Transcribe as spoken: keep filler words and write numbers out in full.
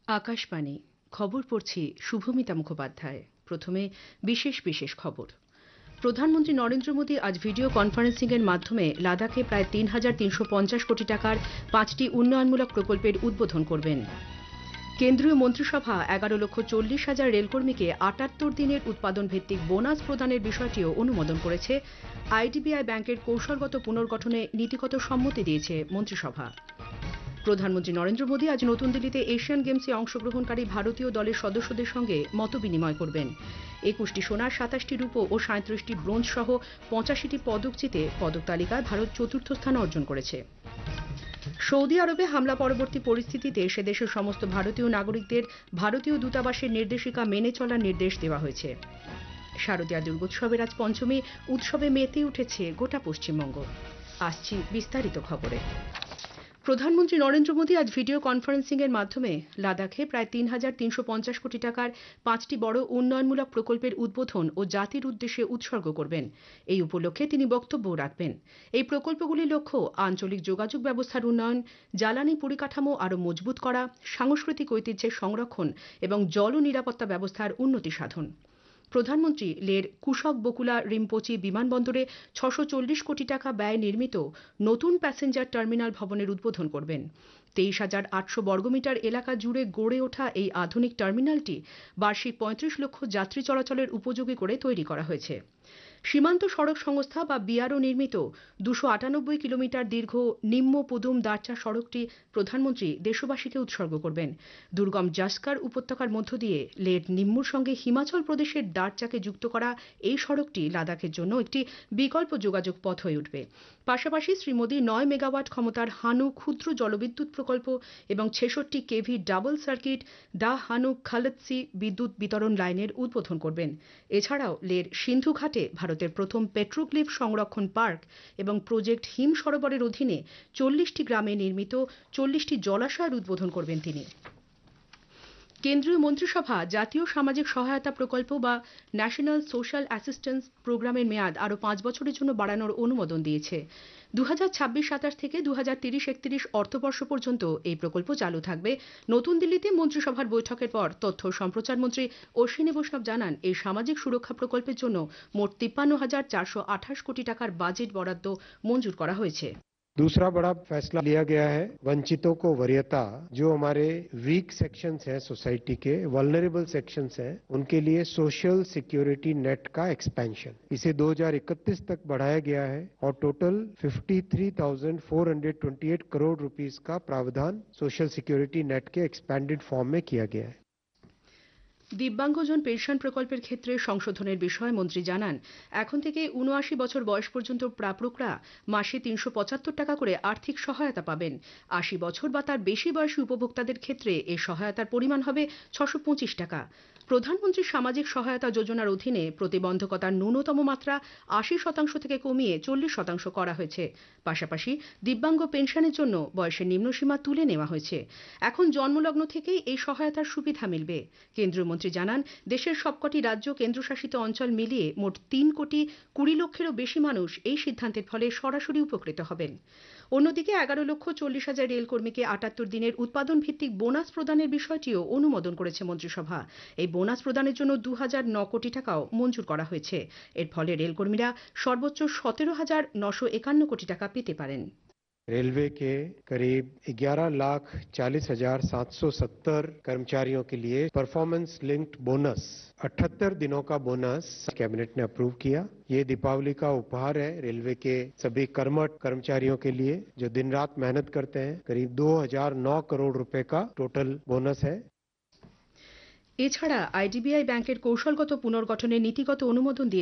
আকাশবাণী খবর পড়ছি শুভমিতা মুখোপাধ্যায়। প্রথমে বিশেষ বিশেষ খবর। প্রধানমন্ত্রী নরেন্দ্র মোদী আজ ভিডিও কনফারেন্সিং এর মাধ্যমে লাদাখে প্রায় তিন হাজার তিনশো পঞ্চাশ কোটি টাকার পাঁচটি উন্নয়নমূলক প্রকল্পের উদ্বোধন করবেন। কেন্দ্রীয় মন্ত্রিসভা এগারো লক্ষ চল্লিশ হাজার রেলকর্মীকে আটাত্তর দিনের উৎপাদন ভিত্তিক বোনাস প্রদানের বিষয়টিও অনুমোদন করেছে। আইডিবিআই ব্যাংকের কৌশলগত পুনর্গঠনে নীতিগত সম্মতি দিয়েছে মন্ত্রিসভা। প্রধানমন্ত্রী নরেন্দ্র মোদী আজ নতুন দিল্লিতে এশিয়ান গেমসে অংশগ্রহণকারী ভারতীয় দলের সদস্যদের সঙ্গে মতবিনিময় করবেন। একুশটি সোনার, সাতাশটি রূপো ও সাঁত্রিশটি ব্রোঞ্জ সহ পঁচাশিটি পদক জিতে পদক তালিকায় ভারত চতুর্থ স্থান অর্জন করেছে। সৌদি আরবে হামলা পরবর্তী পরিস্থিতিতে সে দেশের সমস্ত ভারতীয় নাগরিকদের ভারতীয় দূতাবাসের নির্দেশিকা মেনে চলার নির্দেশ দেওয়া হয়েছে। শারদীয়া দুর্গোৎসবের আজ পঞ্চমী, উৎসবে মেতে উঠেছে গোটা পশ্চিমবঙ্গ। আসছি বিস্তারিত খবরে। প্রধানমন্ত্রী নরেন্দ্র মোদী আজ ভিডিও কনফারেন্সিং এর মাধ্যমে লাদাখে প্রায় তিন হাজার তিনশো পঞ্চাশ কোটি টাকার পাঁচটি বড় উন্নয়নমূলক প্রকল্পের উদ্বোধন ও জাতির উদ্দেশ্যে উৎসর্গ করবেন। এই উপলক্ষে তিনি বক্তব্য রাখবেন। এই প্রকল্পগুলির লক্ষ্য আঞ্চলিক যোগাযোগ ব্যবস্থার উন্নয়ন, জ্বালানি পরিকাঠামো আরও মজবুত করা, সাংস্কৃতিক ঐতিহ্যের সংরক্ষণ এবং জল ও নিরাপত্তা ব্যবস্থার উন্নতি সাধন। প্রধানমন্ত্রী লের কুশক বকুলা রিম্পোচি বিমানবন্দরে ছশো চল্লিশ কোটি টাকা ব্যয়ে নির্মিত নতুন প্যাসেঞ্জার টার্মিনাল ভবনের উদ্বোধন করবেন। তেইশ হাজার আটশো বর্গমিটার এলাকা জুড়ে গড়ে ওঠা এই আধুনিক টার্মিনালটি বার্ষিক পঁয়ত্রিশ লক্ষ যাত্রী চলাচলের উপযোগী করে তৈরি করা হয়েছে। সীমান্ত সড়ক সংস্থা বা বিআরও নির্মিত দুশো আটানব্বই কিলোমিটার দীর্ঘ নিম্ন পুদুম দারচা সড়কটি প্রধানমন্ত্রী দেশবাসীকে উৎসর্গ করবেন। দুর্গম জাস্কার উপত্যকার মধ্য দিয়ে লের নিম্মুর সঙ্গে হিমাচল প্রদেশের দারচাকে যুক্ত করা এই সড়কটি লাদাখের জন্য একটি বিকল্প যোগাযোগ পথ হয়ে উঠবে। পাশাপাশি শ্রী মোদী নয় মেগাওয়াট ক্ষমতার হানু ক্ষুদ্র জলবিদ্যুৎ প্রকল্প এবং ছেষট্টি কেভি ডাবল সার্কিট দা হানু খালৎসি বিদ্যুৎ বিতরণ লাইনের উদ্বোধন করবেন। এছাড়াও লের সিন্ধু ঘাটে ভারতের প্রথম পেট্রোক্লিফ সংরক্ষণ পার্ক এবং প্রজেক্ট হিম সরোবরের অধীনে চল্লিশটি গ্রামে নির্মিত চল্লিশটি জলাশয়ের উদ্বোধন করবেন তিনি। কেন্দ্রীয় মন্ত্রিসভা জাতীয় সামাজিক সহায়তা প্রকল্প বা ন্যাশনাল সোশ্যাল অ্যাসিস্ট্যান্স প্রোগ্রামের মেয়াদ আরও পাঁচ বছরের জন্য বাড়ানোর অনুমোদন দিয়েছে। দু হাজার ছাব্বিশ সাতাশ থেকে দু হাজার তিরিশ একত্রিশ অর্থবর্ষ পর্যন্ত এই প্রকল্প চালু থাকবে। নতুন দিল্লিতে মন্ত্রিসভার বৈঠকের পর তথ্য সম্প্রচার মন্ত্রী অশ্বিনী বৈষ্ণব জানান, এই সামাজিক সুরক্ষা প্রকল্পের জন্য মোট তিপ্পান্ন হাজার চারশো আঠাশ কোটি টাকার বাজেট বরাদ্দ মঞ্জুর করা হয়েছে। दूसरा बड़ा फैसला लिया गया है वंचितों को वरीयता, जो हमारे वीक सेक्शंस हैं सोसाइटी के, वल्नरेबल सेक्शंस हैं, उनके लिए सोशल सिक्योरिटी नेट का एक्सपेंशन इसे दो हज़ार इकतीस तक बढ़ाया गया है और टोटल तिरेपन हज़ार चार सौ अट्ठाईस करोड़ रुपीस का प्रावधान सोशल सिक्योरिटी नेट के एक्सपैंडेड फॉर्म में किया गया है। দিব্যাঙ্গজন পেনশন প্রকল্পের ক্ষেত্রে সংশোধনের বিষয়ে মন্ত্রী জানান, এখন থেকে উনআশি বছর বয়স পর্যন্ত প্রাপকরা মাসে তিনশো পঁচাত্তর টাকা করে আর্থিক সহায়তা পাবেন। আশি বছর বা তার বেশি বয়সী উপভোক্তাদের ক্ষেত্রে এই সহায়তার পরিমাণ হবে ছশো পঁচিশ টাকা। প্রধানমন্ত্রী সামাজিক সহায়তা যোজনার অধীনে প্রতিবন্ধকতার ন্যূনতম মাত্রা আশি শতাংশ থেকে কমিয়ে চল্লিশ শতাংশ করা হয়েছে। পাশাপাশি দিব্যাঙ্গ পেনশনের জন্য বয়সের নিম্নসীমা তুলে নেওয়া হয়েছে। এখন জন্মলগ্ন থেকেই এই সহায়তার সুবিধা মিলবে। কেন্দ্রীয় মন্ত্রী জানান, দেশের সবকটি রাজ্য কেন্দ্রশাসিত অঞ্চল মিলিয়ে মোট তিন কোটি কুড়ি লক্ষেরও বেশি মানুষ এই সিদ্ধান্তের ফলে সরাসরি উপকৃত হবেন। অন্যদিকে এগারো লক্ষ চল্লিশ হাজার রেলকর্মীকে আটাত্তর দিনের উৎপাদন ভিত্তিক বোনাস প্রদানের বিষয়টিও অনুমোদন করেছে মন্ত্রিসভা। এই বোনাস প্রদানের জন্য দু হাজার ন কোটি টাকাও মঞ্জুর করা হয়েছে। এর ফলে রেলকর্মীরা সর্বোচ্চ সতেরো হাজার নশো একান্ন কোটি টাকা পেতে পারেন। रेलवे के करीब ग्यारह लाख चालीस हजार सात सौ सत्तर कर्मचारियों के लिए परफॉर्मेंस लिंक्ड बोनस अठहत्तर दिनों का बोनस कैबिनेट ने अप्रूव किया। ये दीपावली का उपहार है रेलवे के सभी कर्मठ कर्मचारियों के लिए जो दिन रात मेहनत करते हैं। करीब दो हजार नौ करोड़ रुपए का टोटल बोनस है। এছাড়া আইডিবিআই ব্যাংকের কৌশলগত পুনর্গঠনের নীতিগত অনুমোদন দিয়ে